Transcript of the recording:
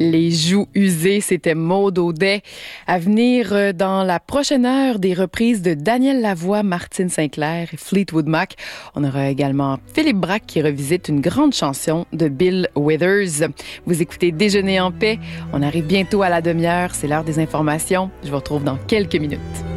Les joues usées, c'était Maud Audet. À venir dans la prochaine heure, des reprises de Daniel Lavoie, Martine St-Clair et Fleetwood Mac. On aura également Philippe Braque qui revisite une grande chanson de Bill Withers. Vous écoutez Déjeuner en paix. On arrive bientôt à la demi-heure. C'est l'heure des informations. Je vous retrouve dans quelques minutes.